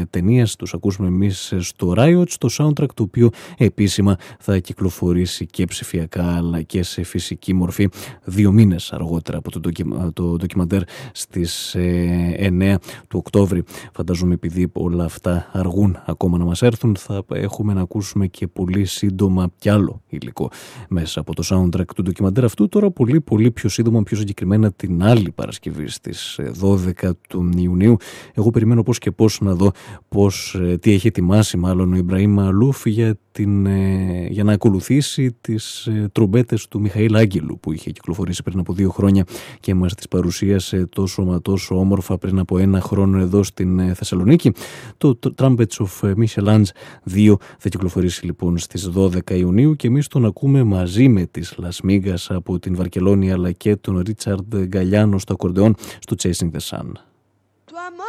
ταινίας. Τους ακούσουμε εμείς στο Riot, στο soundtrack το οποίο επίσημα θα κυκλοφορήσει και ψηφιακά αλλά και σε φυσική μορφή 2 μήνες αργότερα από το ντοκιμαντέρ στις 9 του Οκτώβρη. Φανταζομαι επειδή όλα αυτά αργούν ακόμα να μας έρθουν, θα έχουμε να ακούσουμε και πολύ σύντομα κι άλλο υλικό μέσα από το soundtrack του ντοκιμαντέρ αυτού. Τώρα πολύ πιο σύντομα, πιο συγκεκριμένα την άλλη Παρασκευή στις 12 του Ιουνίου. Εγώ περιμένω πώς και πώς να δω τι έχει ετοιμάσει μάλλον ο Ιμπραήμ Μαλούφ για να ακολουθήσει τις τρομπέτες του Μιχαήλ Άγγελου που είχε κυκλοφορήσει πριν από 2 χρόνια και μας τις παρουσίασε τόσο όμορφα πριν από 1 χρόνο εδώ στην Θεσσαλονίκη. Το Trumpets of Michelangelo 2 θα κυκλοφορήσει λοιπόν στις 12 Ιουνίου και εμείς τον ακούμε μαζί με τις Las Migas από την Βαρκελόνη αλλά και τον Ρίτσαρντ Γκαλιάνο στο ακορντεόν στο Chasing the Sun.